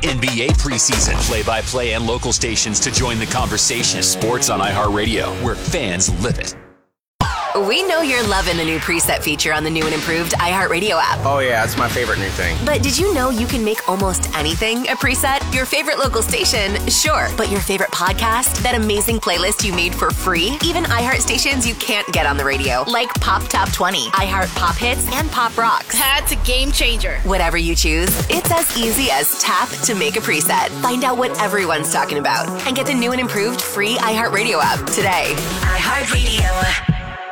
NBA preseason. Play-by-play and local stations to join the conversation. Sports on iHeartRadio, where fans live it. We know you're loving the new preset feature on the new and improved iHeartRadio app. Oh yeah, it's my favorite new thing. But did you know you can make almost anything a preset? Your favorite local station, sure. But your favorite podcast? That amazing playlist you made for free? Even iHeart stations you can't get on the radio, like Pop Top 20, iHeart Pop Hits, and Pop Rocks. That's a game changer. Whatever you choose, it's as easy as tap to make a preset. Find out what everyone's talking about and get the new and improved free iHeartRadio app today. iHeartRadio.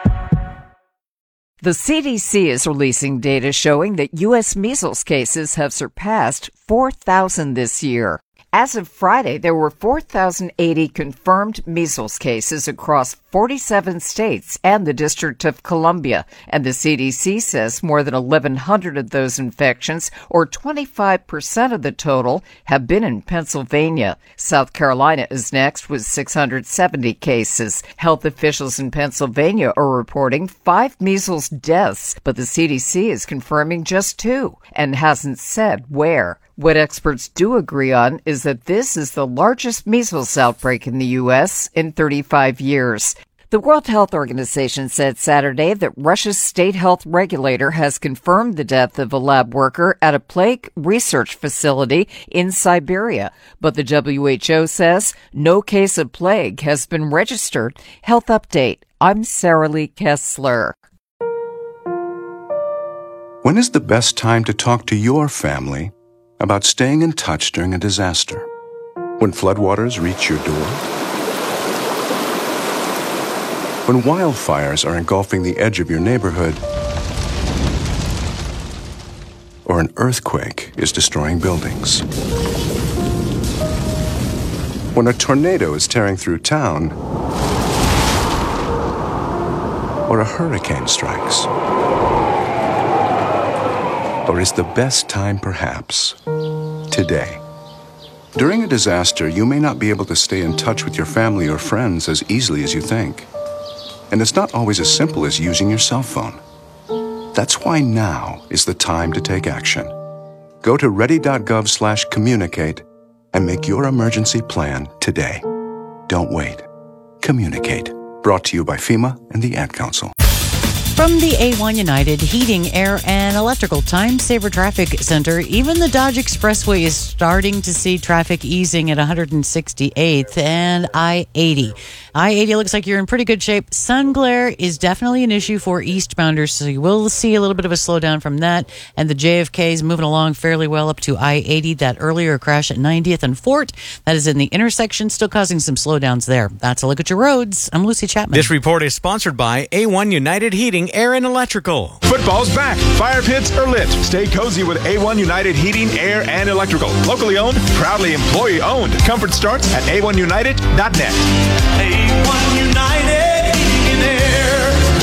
The CDC is releasing data showing that U.S. measles cases have surpassed 4,000 this year. As of Friday, there were 4,080 confirmed measles cases across 47 states and the District of Columbia, and the CDC says more than 1,100 of those infections, or 25% of the total, have been in Pennsylvania. South Carolina is next with 670 cases. Health officials in Pennsylvania are reporting 5 measles deaths, but the CDC is confirming just 2 and hasn't said where. What experts do agree on is that this is the largest measles outbreak in the U.S. in 35 years. The World Health Organization said Saturday that Russia's state health regulator has confirmed the death of a lab worker at a plague research facility in Siberia. But the WHO says no case of plague has been registered. Health Update. I'm Sarah Lee Kessler. When is the best time to talk to your family about staying in touch during a disaster? When floodwaters reach your door? When wildfires are engulfing the edge of your neighborhood? Or an earthquake is destroying buildings? When a tornado is tearing through town? Or a hurricane strikes? Or is the best time perhaps today? During a disaster, you may not be able to stay in touch with your family or friends as easily as you think. And it's not always as simple as using your cell phone. That's why now is the time to take action. Go to ready.gov/communicate and make your emergency plan today. Don't wait. Communicate. Brought to you by FEMA and the Ad Council. From the A1 United Heating, Air, and Electrical Time Saver Traffic Center, even the Dodge Expressway is starting to see traffic easing at 168th and I-80. I-80 looks like you're in pretty good shape. Sun glare is definitely an issue for eastbounders, so you will see a little bit of a slowdown from that. And the JFK is moving along fairly well up to I-80. That earlier crash at 90th and Fort, that is in the intersection, still causing some slowdowns there. That's a look at your roads. I'm Lucy Chapman. This report is sponsored by A1 United Heating, Air, and Electrical. Football's back. Fire pits are lit. Stay cozy with A1 United Heating, Air, and Electrical. Locally owned, proudly employee-owned. Comfort starts at a1united.net. A1 United Heating and Air.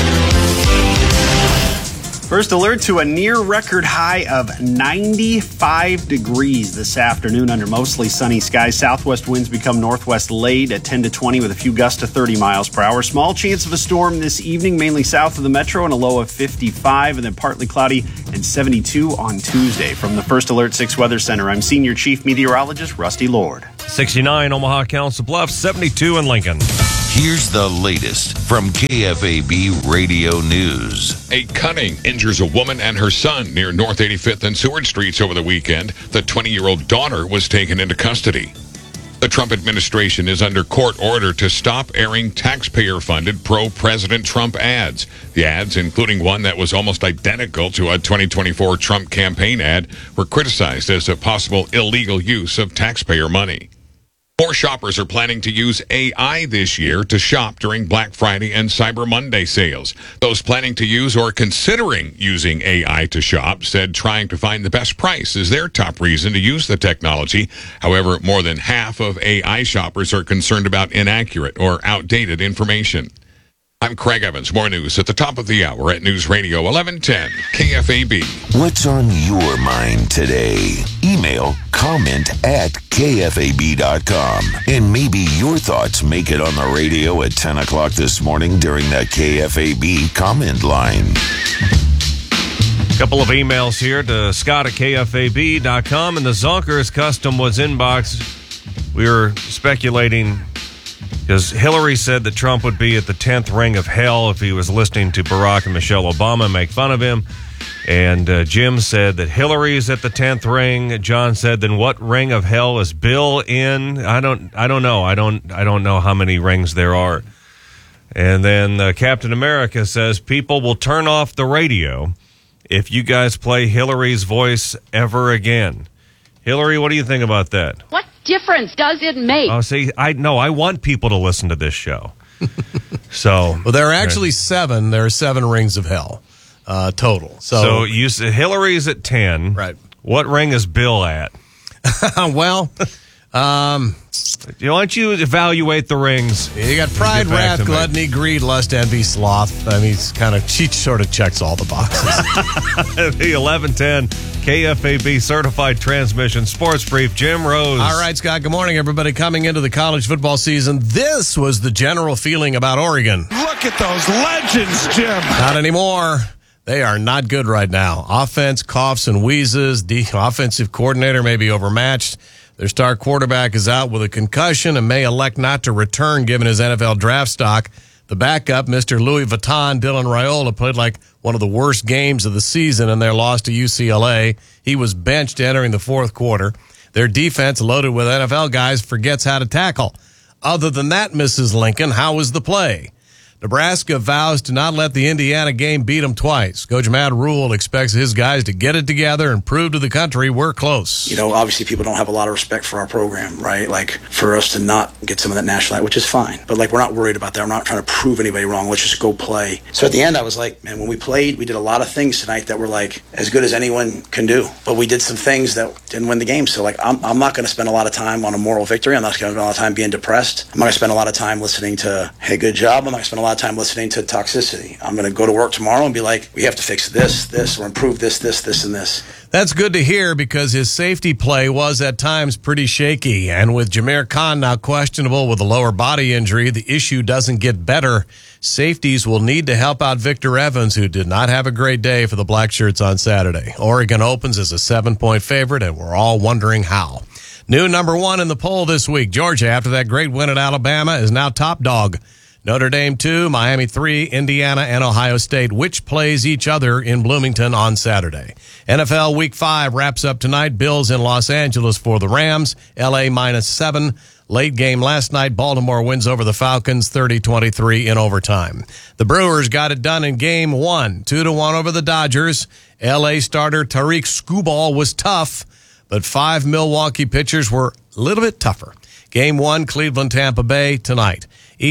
First alert to a near record high of 95 degrees this afternoon under mostly sunny skies. Southwest winds become northwest late at 10 to 20 with a few gusts to 30 miles per hour. Small chance of a storm this evening, mainly south of the metro, and a low of 55, and then partly cloudy and 72 on Tuesday. From the First Alert 6 Weather Center, I'm Senior Chief Meteorologist Rusty Lord. 69 Omaha, Council Bluffs, 72 in Lincoln. Here's the latest from KFAB Radio News. A cutting injures a woman and her son near North 85th and Seward Streets over the weekend. The 20-year-old daughter was taken into custody. The Trump administration is under court order to stop airing taxpayer-funded pro-President Trump ads. The ads, including one that was almost identical to a 2024 Trump campaign ad, were criticized as a possible illegal use of taxpayer money. More shoppers are planning to use AI this year to shop during Black Friday and Cyber Monday sales. Those planning to use or considering using AI to shop said trying to find the best price is their top reason to use the technology. However, more than half of AI shoppers are concerned about inaccurate or outdated information. I'm Craig Evans. More news at the top of the hour at News Radio 1110 KFAB. What's on your mind today? Email comment@kfab.com. And maybe your thoughts make it on the radio at 10 o'clock this morning during the KFAB comment line. Couple of emails here to Scott at KFAB.com, and the Zonkers custom was inbox. We were speculating because Hillary said that Trump would be at the 10th ring of hell if he was listening to Barack and Michelle Obama make fun of him. And Jim said that Hillary's at the 10th ring. John said, then what ring of hell is Bill in? I don't know. I don't know how many rings there are. And then Captain America says people will turn off the radio if you guys play Hillary's voice ever again. Hillary, what do you think about that? What difference does it make? Oh, see, I want people to listen to this show. So, well, there are actually 7. There are 7 rings of hell total. So you said Hillary's at 10. Right. What ring is Bill at? Well, why don't you evaluate the rings? You got pride, wrath, gluttony, greed, lust, envy, sloth. I mean, she sort of checks all the boxes. The 1110 KFAB Certified Transmission Sports Brief. Jim Rose. All right, Scott. Good morning, everybody. Coming into the college football season, this was the general feeling about Oregon. Look at those legends, Jim. Not anymore. They are not good right now. Offense coughs and wheezes. The offensive coordinator may be overmatched. Their star quarterback is out with a concussion and may elect not to return given his NFL draft stock. The backup, Mr. Louis Vuitton, Dylan Raiola, played like one of the worst games of the season in their loss to UCLA. He was benched entering the fourth quarter. Their defense, loaded with NFL guys, forgets how to tackle. Other than that, Mrs. Lincoln, how was the play? Nebraska vows to not let the Indiana game beat them twice. Coach Matt Rule expects his guys to get it together and prove to the country we're close. You know, obviously people don't have a lot of respect for our program, right? Like, for us to not get some of that national, which is fine. But, like, we're not worried about that. We're not trying to prove anybody wrong. Let's just go play. So at the end, I was like, man, when we played, we did a lot of things tonight that were, like, as good as anyone can do. But we did some things that didn't win the game. So, like, I'm not going to spend a lot of time on a moral victory. I'm not going to spend a lot of time being depressed. I'm not going to spend a lot of time listening to, hey, good job. I'm not going to spend a lot of time listening to toxicity. I'm going to go to work tomorrow and be like, we have to fix this, or improve this, and this. That's good to hear because his safety play was at times pretty shaky. And with Jameer Khan now questionable with a lower body injury, the issue doesn't get better. Safeties will need to help out Victor Evans, who did not have a great day for the Black Shirts on Saturday. Oregon opens as a 7-point favorite, and we're all wondering how. New number 1 in the poll this week. Georgia, after that great win at Alabama, is now top dog. Notre Dame 2, Miami 3, Indiana, and Ohio State, which plays each other in Bloomington on Saturday. NFL Week 5 wraps up tonight. Bills in Los Angeles for the Rams, LA -7. Late game last night, Baltimore wins over the Falcons 30-23 in overtime. The Brewers got it done in Game 1, 2-1 over the Dodgers. LA starter Tariq Skubal was tough, but 5 Milwaukee pitchers were a little bit tougher. Game 1, Cleveland-Tampa Bay tonight.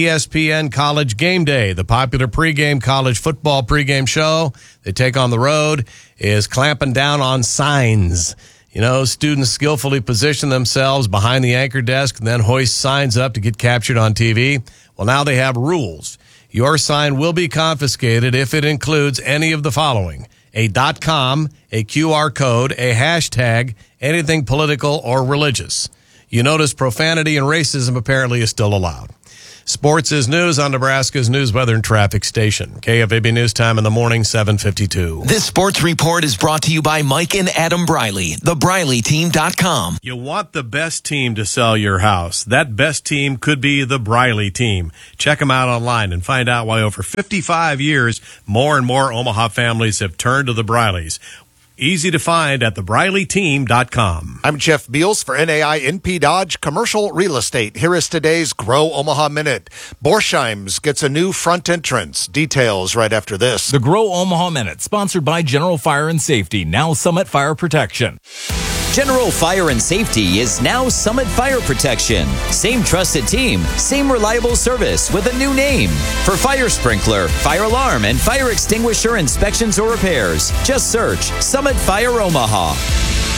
ESPN College Game Day, the popular pregame college football pregame show they take on the road, is clamping down on signs. You know, students skillfully position themselves behind the anchor desk and then hoist signs up to get captured on TV. Well, now they have rules. Your sign will be confiscated if it includes any of the following: a .com, a QR code, a hashtag, anything political or religious. You notice profanity and racism apparently is still allowed. Sports is news on Nebraska's news, weather, and traffic station. KFAB News Time in the morning, 7:52. This sports report is brought to you by Mike and Adam Briley, thebrileyteam.com. You want the best team to sell your house. That best team could be the Briley team. Check them out online and find out why over 55 years, more and more Omaha families have turned to the Brileys. Easy to find at thebrileyteam.com. I'm Jeff Beals for NAI NP Dodge Commercial Real Estate. Here is today's Grow Omaha Minute. Borsheim's gets a new front entrance. Details right after this. The Grow Omaha Minute, sponsored by General Fire and Safety, now Summit Fire Protection. General Fire and Safety is now Summit Fire Protection. Same trusted team, same reliable service with a new name. For fire sprinkler, fire alarm, and fire extinguisher inspections or repairs, just search Summit Fire Omaha.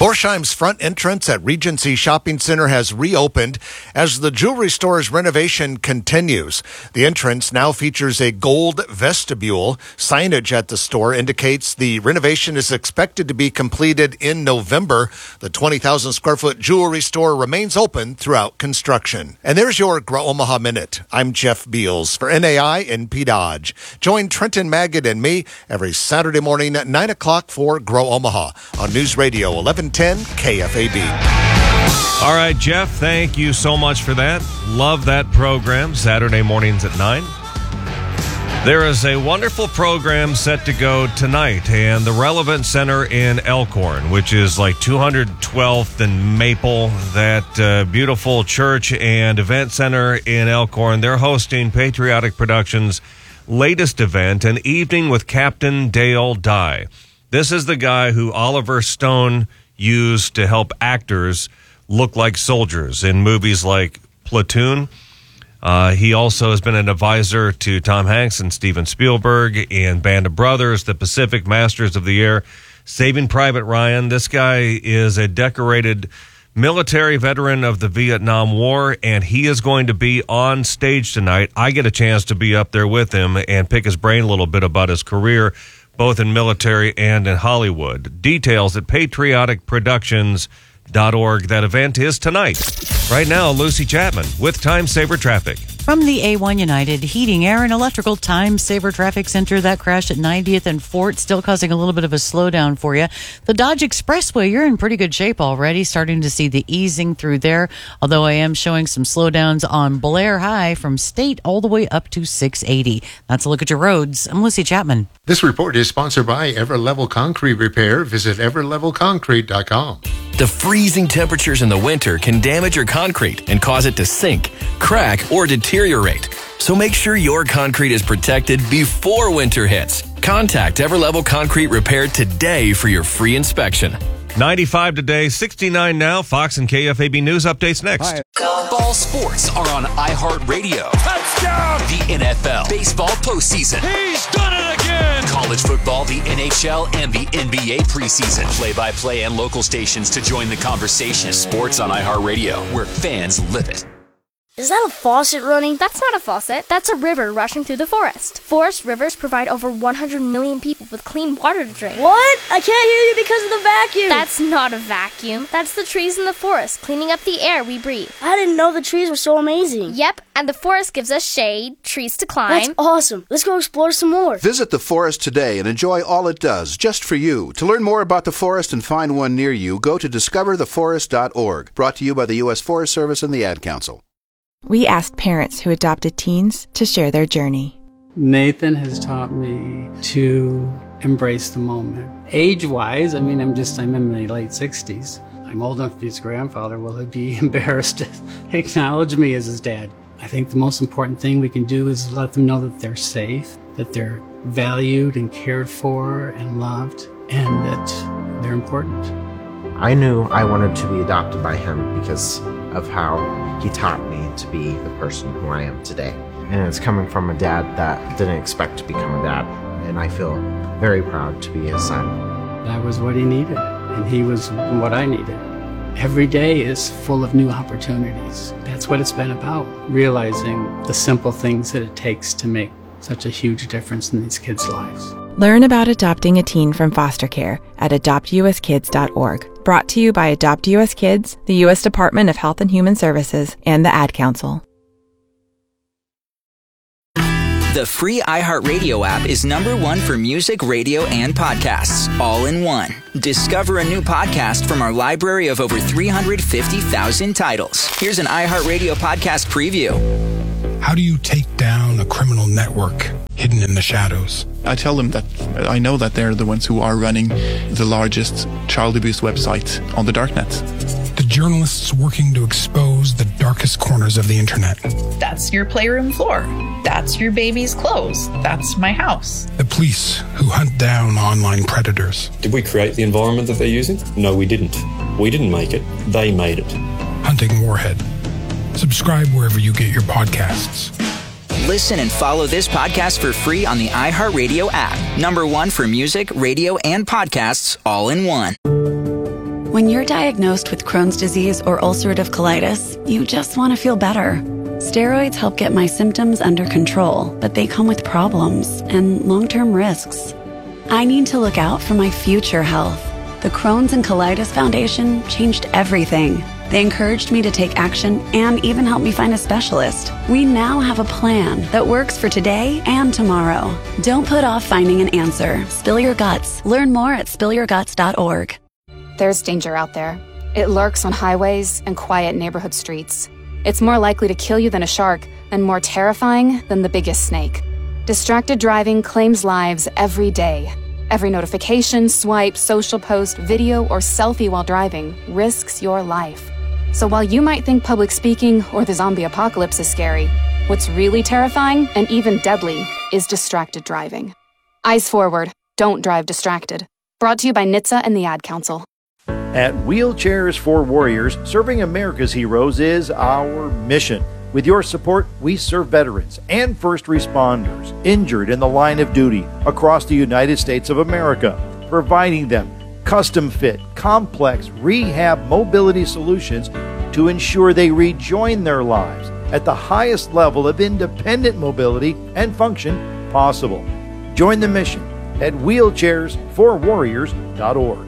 Borsheim's front entrance at Regency Shopping Center has reopened as the jewelry store's renovation continues. The entrance now features a gold vestibule. Signage at the store indicates the renovation is expected to be completed in November. The 20,000 square foot jewelry store remains open throughout construction. And there's your Grow Omaha Minute. I'm Jeff Beals for NAI NP Dodge. Join Trenton Magid and me every Saturday morning at 9 o'clock for Grow Omaha on News Radio 1110 KFAB. All right, Jeff, thank you so much for that. Love that program, Saturday mornings at 9. There is a wonderful program set to go tonight, and the Relevant Center in Elkhorn, which is like 212th and Maple, that beautiful church and event center in Elkhorn. They're hosting Patriotic Productions' latest event, An Evening with Captain Dale Dye. This is the guy who Oliver Stone used to help actors look like soldiers in movies like Platoon. He also has been an advisor to Tom Hanks and Steven Spielberg in Band of Brothers, The Pacific, Masters of the Air, Saving Private Ryan. This guy is a decorated military veteran of the Vietnam War, and he is going to be on stage tonight. I get a chance to be up there with him and pick his brain a little bit about his career, both in military and in Hollywood. Details at patrioticproductions.org. That event is tonight. Right now, Lucy Chapman with Time Saver Traffic. From the A1 United Heating, Air, and Electrical Time Saver Traffic Center, that crash at 90th and Fort, still causing a little bit of a slowdown for you. The Dodge Expressway, you're in pretty good shape already, starting to see the easing through there, although I am showing some slowdowns on Blair High from State all the way up to 680. That's a look at your roads. I'm Lucy Chapman. This report is sponsored by Everlevel Concrete Repair. Visit everlevelconcrete.com. The freezing temperatures in the winter can damage your concrete and cause it to sink, crack, or deteriorate. So make sure your concrete is protected before winter hits. Contact Everlevel Concrete Repair today for your free inspection. 95 today, 69 now. Fox and KFAB News updates next. Hi. Ball sports are on iHeartRadio. Touchdown! The NFL, baseball postseason. He's done it again! College football, the NHL, and the NBA preseason. Play-by-play and local stations to join the conversation. Sports on iHeartRadio, where fans live it. Is that a faucet running? That's not a faucet. That's a river rushing through the forest. Forest rivers provide over 100 million people with clean water to drink. What? I can't hear you because of the vacuum. That's not a vacuum. That's the trees in the forest cleaning up the air we breathe. I didn't know the trees were so amazing. Yep, and the forest gives us shade, trees to climb. That's awesome. Let's go explore some more. Visit the forest today and enjoy all it does, just for you. To learn more about the forest and find one near you, go to discovertheforest.org. Brought to you by the U.S. Forest Service and the Ad Council. We asked parents who adopted teens to share their journey. Nathan has taught me to embrace the moment. Age-wise, I'm in my late 60s. I'm old enough to be his grandfather. Will he be embarrassed to acknowledge me as his dad? I think the most important thing we can do is let them know that they're safe, that they're valued and cared for and loved, and that they're important. I knew I wanted to be adopted by him because of how he taught me to be the person who I am today. And it's coming from a dad that didn't expect to become a dad. And I feel very proud to be his son. That was what he needed, and he was what I needed. Every day is full of new opportunities. That's what it's been about, realizing the simple things that it takes to make such a huge difference in these kids' lives. Learn about adopting a teen from foster care at adoptuskids.org. Brought to you by Adopt U.S. Kids, the U.S. Department of Health and Human Services, and the Ad Council. The free iHeartRadio app is #1 for music, radio, and podcasts, all in one. Discover a new podcast from our library of over 350,000 titles. Here's an iHeartRadio podcast preview. How do you take down a criminal network hidden in the shadows? I tell them that I know that they're the ones who are running the largest child abuse website on the darknet. The journalists working to expose the darkest corners of the internet. That's your playroom floor. That's your baby's clothes. That's my house. The police who hunt down online predators. Did we create the environment that they're using? No, we didn't. We didn't make it. They made it. Hunting Warhead. Subscribe wherever you get your podcasts. Listen and follow this podcast for free on the iHeartRadio app. #1 for music, radio, and podcasts, all in one. When you're diagnosed with Crohn's disease or ulcerative colitis, you just want to feel better. Steroids help get my symptoms under control, but they come with problems and long-term risks. I need to look out for my future health. The Crohn's and Colitis Foundation changed everything. They encouraged me to take action and even helped me find a specialist. We now have a plan that works for today and tomorrow. Don't put off finding an answer. Spill your guts. Learn more at spillyourguts.org. There's danger out there. It lurks on highways and quiet neighborhood streets. It's more likely to kill you than a shark and more terrifying than the biggest snake. Distracted driving claims lives every day. Every notification, swipe, social post, video, or selfie while driving risks your life. So while you might think public speaking or the zombie apocalypse is scary, what's really terrifying and even deadly is distracted driving. Eyes forward. Don't drive distracted. Brought to you by NHTSA and the Ad Council. At Wheelchairs for Warriors, serving America's heroes is our mission. With your support, we serve veterans and first responders injured in the line of duty across the United States of America, providing them custom-fit, complex rehab mobility solutions to ensure they rejoin their lives at the highest level of independent mobility and function possible. Join the mission at wheelchairsforwarriors.org.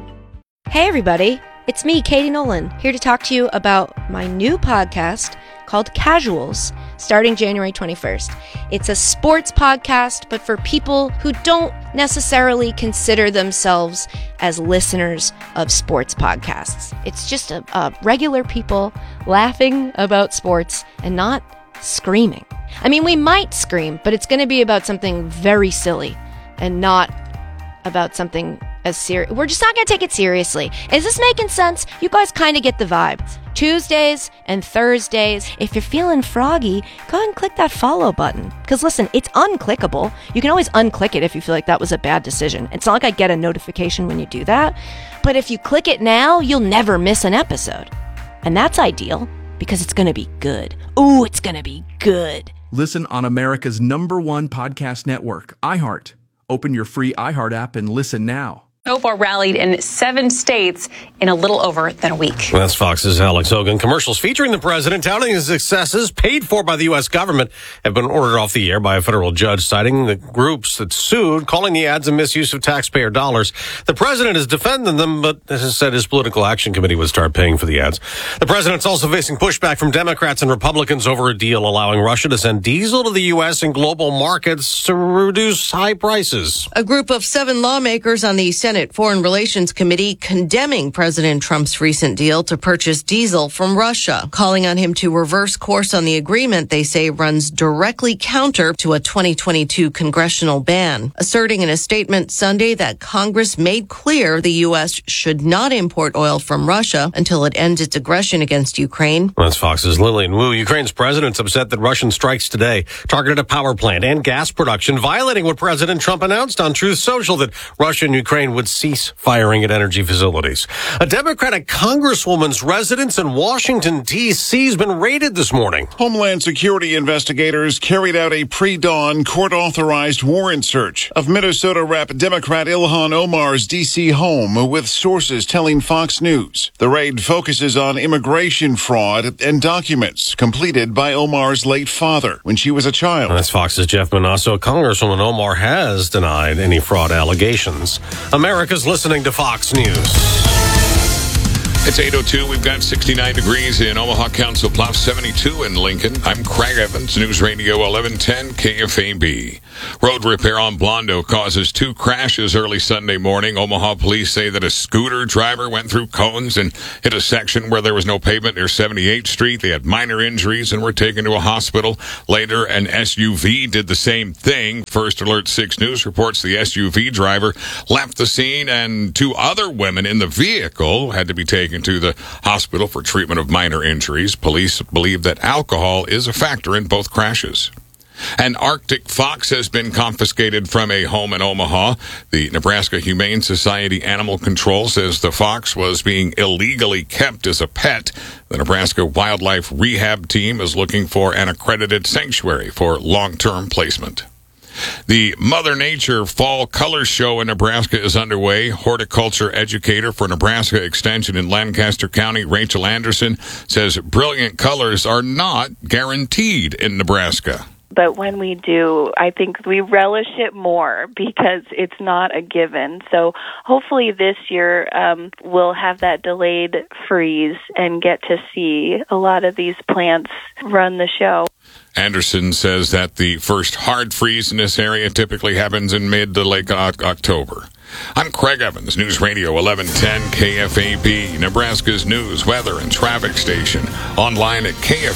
Hey everybody, it's me, Katie Nolan, here to talk to you about my new podcast called Casuals, starting January 21st. It's a sports podcast, but for people who don't necessarily consider themselves as listeners of sports podcasts. It's just a regular people laughing about sports and not screaming. I mean, we might scream, but it's going to be about something very silly and not about something as serious. We're just not going to take it seriously. Is this making sense? You guys kind of get the vibe. Tuesdays and Thursdays. If you're feeling froggy, go ahead and click that follow button. Because listen, it's unclickable. You can always unclick it if you feel like that was a bad decision. It's not like I get a notification when you do that. But if you click it now, you'll never miss an episode. And that's ideal because it's going to be good. Ooh, it's going to be good. Listen on America's #1 podcast network, iHeart. Open your free iHeart app and listen now. Snowball rallied in 7 states in a little over than a week. That's Fox's Alex Hogan. Commercials featuring the president touting his successes paid for by the U.S. government have been ordered off the air by a federal judge, citing the groups that sued, calling the ads a misuse of taxpayer dollars. The president is defending them, but has said his political action committee would start paying for the ads. The president's also facing pushback from Democrats and Republicans over a deal allowing Russia to send diesel to the U.S. and global markets to reduce high prices. A group of 7 lawmakers on the Senate Foreign Relations Committee condemning President Trump's recent deal to purchase diesel from Russia, calling on him to reverse course on the agreement they say runs directly counter to a 2022 congressional ban, asserting in a statement Sunday that Congress made clear the U.S. should not import oil from Russia until it ends its aggression against Ukraine. That's Fox's Lillian Wu. Ukraine's president's upset that Russian strikes today targeted a power plant and gas production, violating what President Trump announced on Truth Social, that Russia and Ukraine would cease firing at energy facilities. A Democratic congresswoman's residence in Washington, D.C. has been raided this morning. Homeland Security investigators carried out a pre-dawn court-authorized warrant search of Minnesota Rep. Democrat Ilhan Omar's D.C. home, with sources telling Fox News. The raid focuses on immigration fraud and documents completed by Omar's late father when she was a child. That's Fox's Jeff Manasso. Congresswoman Omar has denied any fraud allegations. America's listening to Fox News. It's 8:02. We've got 69 degrees in Omaha, Council Bluffs, 72 in Lincoln. I'm Craig Evans, News Radio 1110 KFAB. Road repair on Blondo causes 2 crashes early Sunday morning. Omaha police say that a scooter driver went through cones and hit a section where there was no pavement near 78th Street. They had minor injuries and were taken to a hospital. Later, an SUV did the same thing. First Alert 6 News reports the SUV driver left the scene and 2 other women in the vehicle had to be taken to the hospital for treatment of minor injuries. Police believe that alcohol is a factor in both crashes. An Arctic fox has been confiscated from a home in Omaha. The Nebraska Humane Society Animal Control says the fox was being illegally kept as a pet. The Nebraska Wildlife Rehab Team is looking for an accredited sanctuary for long-term placement. The Mother Nature Fall Color Show in Nebraska is underway. Horticulture educator for Nebraska Extension in Lancaster County, Rachel Anderson, says brilliant colors are not guaranteed in Nebraska. But when we do, I think we relish it more because it's not a given. So hopefully this year we'll have that delayed freeze and get to see a lot of these plants run the show. Anderson says that the first hard freeze in this area typically happens in mid to late October. I'm Craig Evans, News Radio 1110 KFAB, Nebraska's news, weather, and traffic station. Online at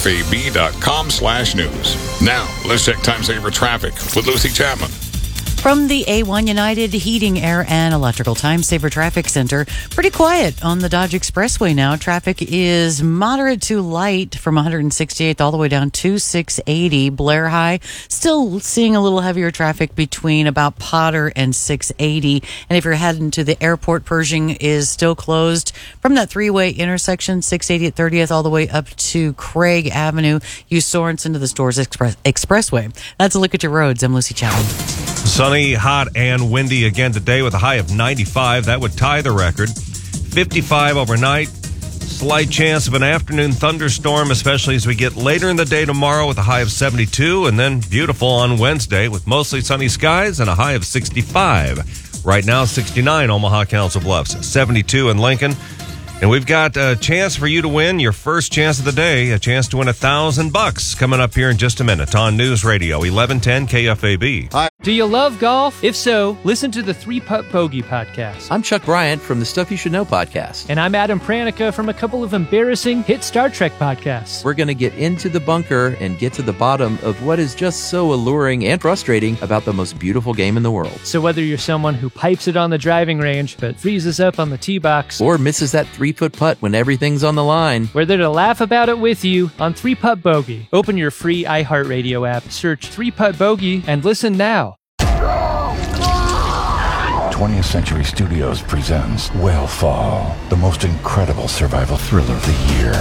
kfab.com/news. Now, let's check time saver traffic with Lucy Chapman. From the A1 United Heating, Air, and Electrical Time Saver Traffic Center, pretty quiet on the Dodge Expressway now. Traffic is moderate to light from 168th all the way down to 680. Blair High, still seeing a little heavier traffic between about Potter and 680. And if you're heading to the airport, Pershing is still closed from that three-way intersection, 680 at 30th, all the way up to Craig Avenue. Use Sorensen to the Stores Expressway. That's a look at your roads. I'm Lucy Chapman. Sunny, hot, and windy again today with a high of 95. That would tie the record. 55 overnight. Slight chance of an afternoon thunderstorm, especially as we get later in the day tomorrow with a high of 72. And then beautiful on Wednesday with mostly sunny skies and a high of 65. Right now, 69 Omaha Council Bluffs, 72 in Lincoln. And we've got a chance for you to win your first chance of the day, a chance to win $1,000 coming up here in just a minute on News Radio 1110 KFAB. Hi. Do you love golf? If so, listen to the 3-Putt Bogey podcast. I'm Chuck Bryant from the Stuff You Should Know podcast. And I'm Adam Pranica from a couple of embarrassing hit Star Trek podcasts. We're going to get into the bunker and get to the bottom of what is just so alluring and frustrating about the most beautiful game in the world. So whether you're someone who pipes it on the driving range but freezes up on the tee box, or misses that 3-foot putt when everything's on the line, we're there to laugh about it with you on 3-Putt Bogey. Open your free iHeartRadio app, search 3-Putt Bogey, and listen now. 20th Century Studios presents Whale Fall, the most incredible survival thriller of the year.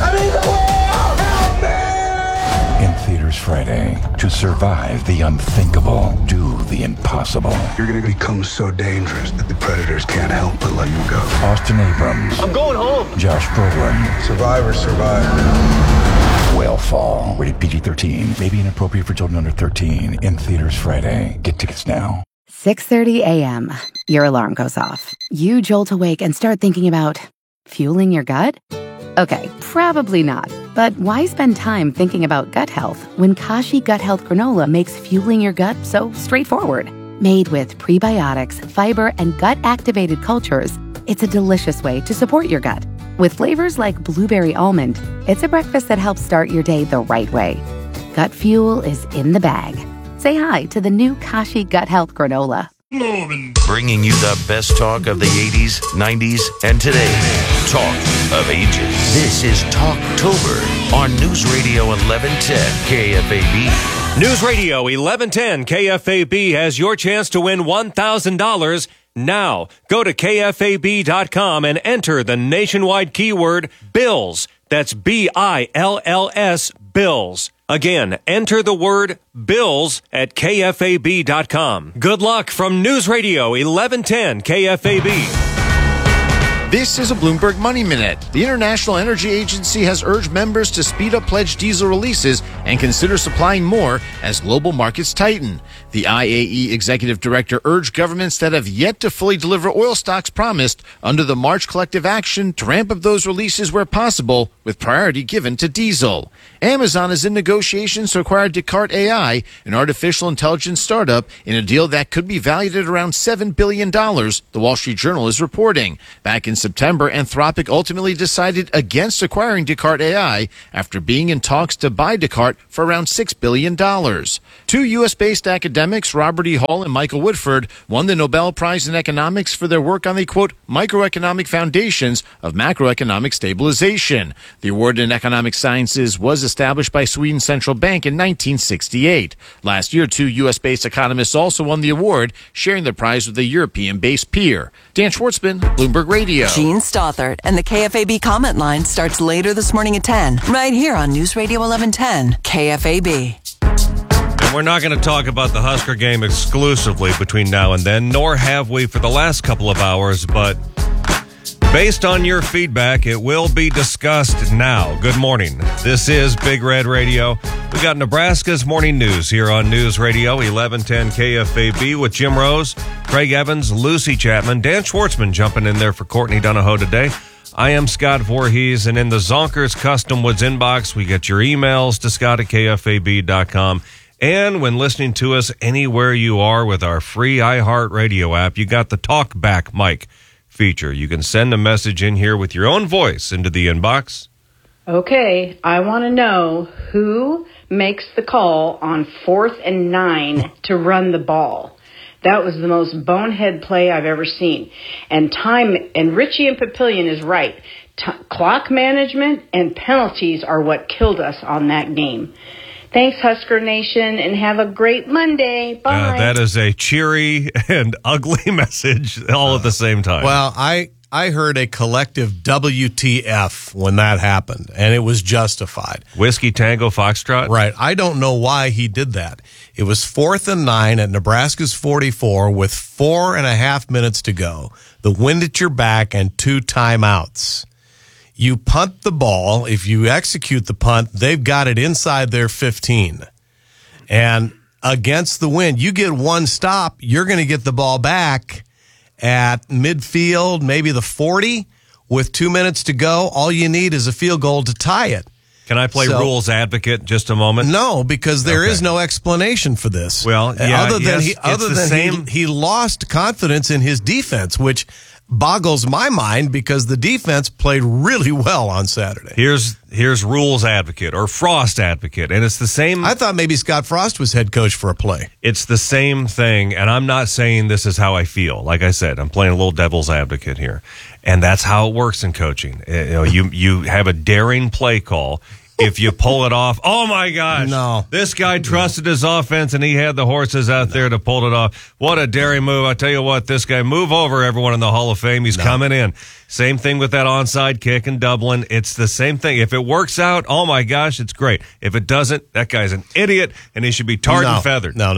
In theaters Friday. To survive the unthinkable, do the impossible. You're going to become so dangerous that the predators can't help but let you go. Austin Abrams. I'm going home. Josh Brolin. Survivors survive. Whale Fall. Rated PG-13. May be inappropriate for children under 13. In theaters Friday. Get tickets now. 6:30 a.m. Your alarm goes off. You jolt awake and start thinking about fueling your gut? Okay, probably not. But why spend time thinking about gut health when Kashi Gut Health Granola makes fueling your gut so straightforward? Made with prebiotics, fiber, and gut-activated cultures, it's a delicious way to support your gut. With flavors like blueberry almond, it's a breakfast that helps start your day the right way. Gut fuel is in the bag. Say hi to the new Kashi Gut Health Granola. Bringing you the best talk of the 80s, 90s, and today. Talk of Ages. This is Talktober on News Radio 1110 KFAB. News Radio 1110 KFAB has your chance to win $1,000 now. Go to KFAB.com and enter the nationwide keyword BILLS. That's BILLS, BILLS. Again, enter the word BILLS at KFAB.com. Good luck from News Radio 1110 KFAB. This is a Bloomberg Money Minute. The International Energy Agency has urged members to speed up pledged diesel releases and consider supplying more as global markets tighten. The IAE executive director urged governments that have yet to fully deliver oil stocks promised under the March collective action to ramp up those releases where possible, with priority given to diesel. Amazon is in negotiations to acquire Descartes AI, an artificial intelligence startup, in a deal that could be valued at around $7 billion, the Wall Street Journal is reporting. Back in September, Anthropic ultimately decided against acquiring Descartes AI after being in talks to buy Descartes for around $6 billion. Two U.S.-based academics, Robert E. Hall and Michael Woodford, won the Nobel Prize in Economics for their work on the, quote, microeconomic foundations of macroeconomic stabilization. The award in economic sciences was established by Sweden's central bank in 1968. Last year, two U.S.-based economists also won the award, sharing the prize with a European-based peer. Dan Schwartzman, Bloomberg Radio. Gene Stothert and the KFAB comment line starts later this morning at 10, right here on News Radio 1110, KFAB. And we're not going to talk about the Husker game exclusively between now and then, nor have we for the last couple of hours, but based on your feedback, it will be discussed now. Good morning. This is Big Red Radio. We got Nebraska's morning news here on News Radio 1110 KFAB with Jim Rose, Craig Evans, Lucy Chapman, Dan Schwartzman jumping in there for Courtney Donahoe today. I am Scott Voorhees, and in the Zonkers Custom Woods inbox, we get your emails to scott@kfab.com. And when listening to us anywhere you are with our free iHeartRadio app, you got the Talk Back mic feature. You can send a message in here with your own voice into the inbox. Okay, I want to know who makes the call on 4th and 9 to run the ball. That was the most bonehead play I've ever seen. And Richie and Papillion is right. Clock management and penalties are what killed us on that game. Thanks, Husker Nation, and have a great Monday. Bye. That is a cheery and ugly message all at the same time. Well, I heard a collective WTF when that happened, and it was justified. Whiskey Tango Foxtrot? Right. I don't know why he did that. It was 4th and 9 at Nebraska's 44 with 4.5 minutes to go. The wind at your back and 2 timeouts. You punt the ball. If you execute the punt, they've got it inside their 15. And against the wind, you get one stop, you're going to get the ball back at midfield, maybe the 40, with 2 minutes to go. All you need is a field goal to tie it. Can I play rules advocate just a moment? No, because there is no explanation for this. Well, yeah, other than he lost confidence in his defense, which boggles my mind because the defense played really well on Saturday. Here's rules advocate or Frost advocate, and it's the same. I thought maybe Scott Frost was head coach for a play. It's the same thing, and I'm not saying this is how I feel. Like I said, I'm playing a little devil's advocate here, and that's how it works in coaching. You have a daring play call. If you pull it off, oh my gosh. No. This guy trusted his offense and he had the horses out there to pull it off. What a daring move. I tell you what, this guy, move over everyone in the Hall of Fame. He's coming in. Same thing with that onside kick in Dublin. It's the same thing. If it works out, oh my gosh, it's great. If it doesn't, that guy's an idiot and he should be tarred and feathered. No.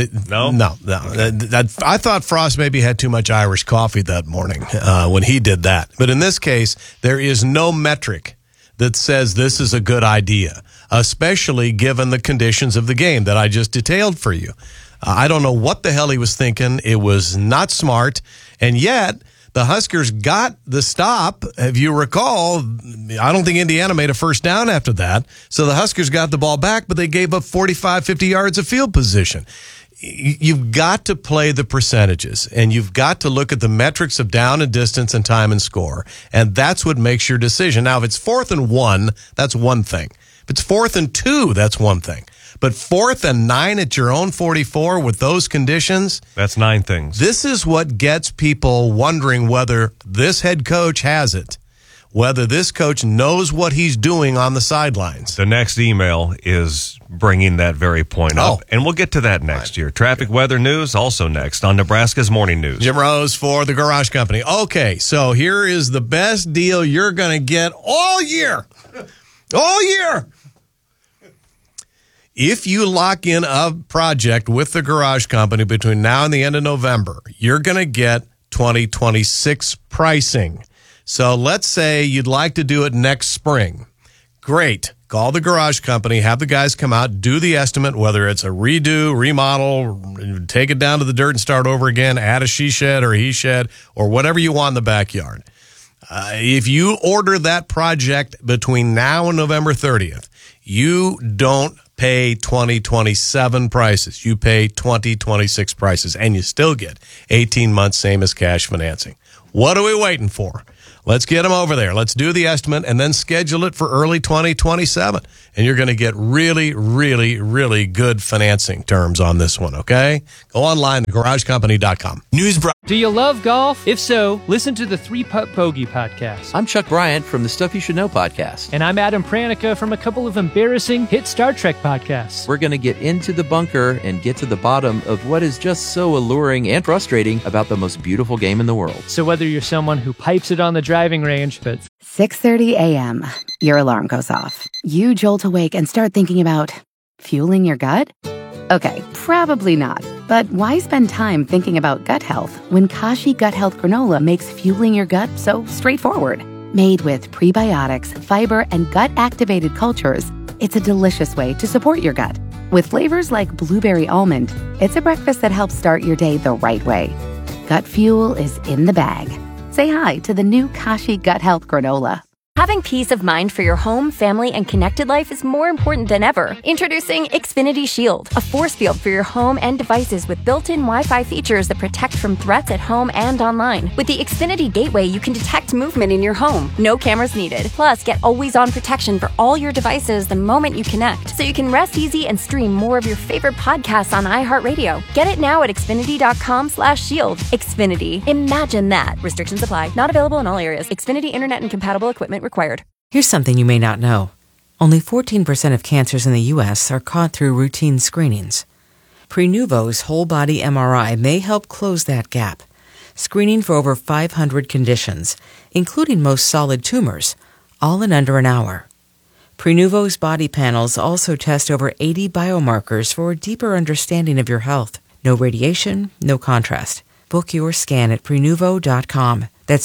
I thought Frost maybe had too much Irish coffee that morning when he did that. But in this case, there is no metric that says this is a good idea, especially given the conditions of the game that I just detailed for you. I don't know what the hell he was thinking. It was not smart. And yet, the Huskers got the stop. If you recall, I don't think Indiana made a first down after that. So the Huskers got the ball back, but they gave up 45, 50 yards of field position. You've got to play the percentages, and you've got to look at the metrics of down and distance and time and score, and that's what makes your decision. Now, if it's 4th and 1, that's one thing. If it's 4th and 2, that's one thing. But 4th and 9 at your own 44 with those conditions, that's 9 things. This is what gets people wondering whether this head coach has it, whether this coach knows what he's doing on the sidelines. The next email is bringing that very point up, and we'll get to that next year. Traffic weather news also next on Nebraska's Morning News. Jim Rose for the Garage Company. Okay, so here is the best deal you're going to get all year. All year. If you lock in a project with the Garage Company between now and the end of November, you're going to get 2026 pricing. So let's say you'd like to do it next spring. Great. Call the Garage Company, have the guys come out, do the estimate, whether it's a redo, remodel, take it down to the dirt and start over again, add a she shed or a he shed, or whatever you want in the backyard. If you order that project between now and November 30th, you don't pay 2027 prices. You pay 2026 prices, and you still get 18 months, same as cash financing. What are we waiting for? Let's get them over there. Let's do the estimate and then schedule it for early 2027. And you're going to get really, really, really good financing terms on this one, okay? Go online to garagecompany.com. Do you love golf? If so, listen to the 3-Putt Bogey podcast. I'm Chuck Bryant from the Stuff You Should Know podcast. And I'm Adam Pranica from a couple of embarrassing hit Star Trek podcasts. We're going to get into the bunker and get to the bottom of what is just so alluring and frustrating about the most beautiful game in the world. So whether you're someone who pipes it on the driving range, but 6:30 a.m., your alarm goes off. You jolt awake and start thinking about fueling your gut? Okay, probably not. But why spend time thinking about gut health when Kashi Gut Health Granola makes fueling your gut so straightforward? Made with prebiotics, fiber, and gut-activated cultures, it's a delicious way to support your gut. With flavors like blueberry almond, it's a breakfast that helps start your day the right way. Gut fuel is in the bag. Say hi to the new Kashi Gut Health Granola. Having peace of mind for your home, family, and connected life is more important than ever. Introducing Xfinity Shield, a force field for your home and devices with built-in Wi-Fi features that protect from threats at home and online. With the Xfinity Gateway, you can detect movement in your home. No cameras needed. Plus, get always-on protection for all your devices the moment you connect, so you can rest easy and stream more of your favorite podcasts on iHeartRadio. Get it now at Xfinity.com/shield. Xfinity. Imagine that. Restrictions apply. Not available in all areas. Xfinity Internet and compatible equipment required. Here's something you may not know. Only 14% of cancers in the U.S. are caught through routine screenings. Prenuvo's whole-body MRI may help close that gap, screening for over 500 conditions, including most solid tumors, all in under an hour. Prenuvo's body panels also test over 80 biomarkers for a deeper understanding of your health. No radiation, no contrast. Book your scan at Prenuvo.com. That's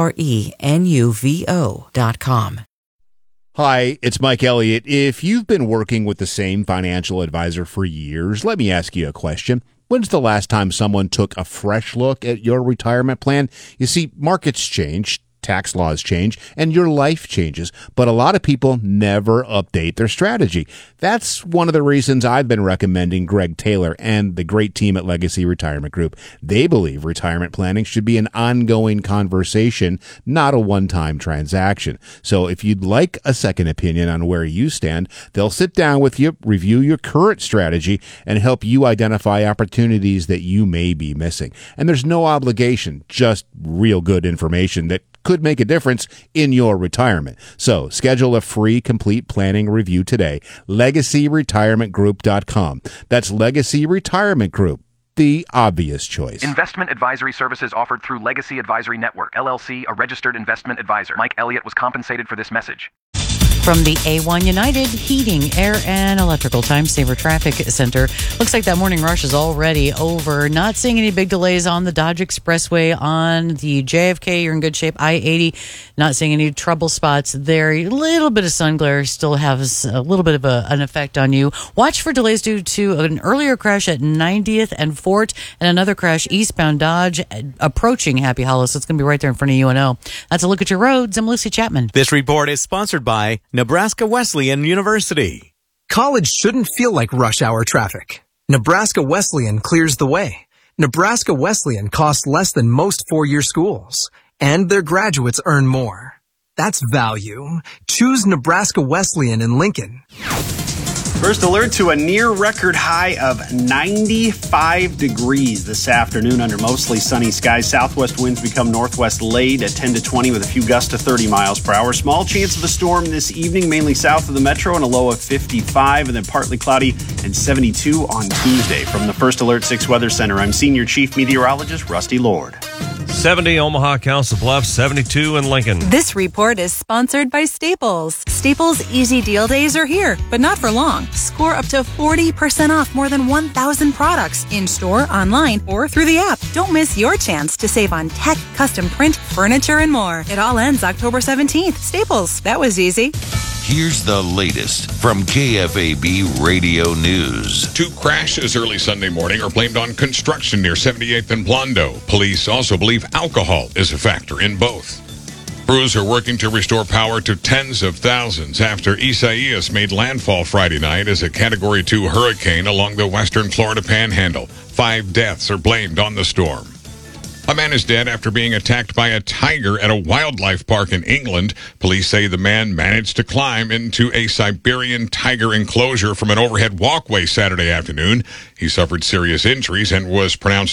Prenuvo.com. Hi, it's Mike Elliott. If you've been working with the same financial advisor for years, let me ask you a question. When's the last time someone took a fresh look at your retirement plan? You see, markets change, tax laws change, and your life changes, but a lot of people never update their strategy. That's one of the reasons I've been recommending Greg Taylor and the great team at Legacy Retirement Group. They believe retirement planning should be an ongoing conversation, not a one-time transaction. So if you'd like a second opinion on where you stand, they'll sit down with you, review your current strategy, and help you identify opportunities that you may be missing. And there's no obligation, just real good information that could make a difference in your retirement. So schedule a free complete planning review today. LegacyRetirementGroup.com. That's Legacy Retirement Group, the obvious choice. Investment advisory services offered through Legacy Advisory Network, LLC, a registered investment advisor. Mike Elliott was compensated for this message. From the A1 United Heating, Air, and Electrical Time Saver Traffic Center. Looks like that morning rush is already over. Not seeing any big delays on the Dodge Expressway. On the JFK, you're in good shape. I-80, not seeing any trouble spots there. A little bit of sun glare still has a little bit of an effect on you. Watch for delays due to an earlier crash at 90th and Fort, and another crash eastbound Dodge approaching Happy Hollow. So it's going to be right there in front of UNO. That's a look at your roads. I'm Lucy Chapman. This report is sponsored by Nebraska Wesleyan University. College shouldn't feel like rush hour traffic. Nebraska Wesleyan clears the way. Nebraska Wesleyan costs less than most four-year schools, and their graduates earn more. That's value. Choose Nebraska Wesleyan in Lincoln. First alert to a near record high of 95 degrees this afternoon under mostly sunny skies. Southwest winds become northwest late at 10 to 20 with a few gusts to 30 miles per hour. Small chance of a storm this evening, mainly south of the metro, and a low of 55, and then partly cloudy and 72 on Tuesday. From the First Alert 6 Weather Center, I'm Senior Chief Meteorologist Rusty Lord. 70 Omaha Council Bluffs, 72 in Lincoln. This report is sponsored by Staples. Staples Easy Deal Days are here, but not for long. Score up to 40% off more than 1,000 products in-store, online, or through the app. Don't miss your chance to save on tech, custom print, furniture, and more. It all ends October 17th. Staples. That was easy. Here's the latest from KFAB Radio News. 2 crashes early Sunday morning are blamed on construction near 78th and Blondo. Police also believe alcohol is a factor in both. Crews are working to restore power to tens of thousands after Isaias made landfall Friday night as a Category 2 hurricane along the western Florida Panhandle. 5 deaths are blamed on the storm. A man is dead after being attacked by a tiger at a wildlife park in England. Police say the man managed to climb into a Siberian tiger enclosure from an overhead walkway Saturday afternoon. He suffered serious injuries and was pronounced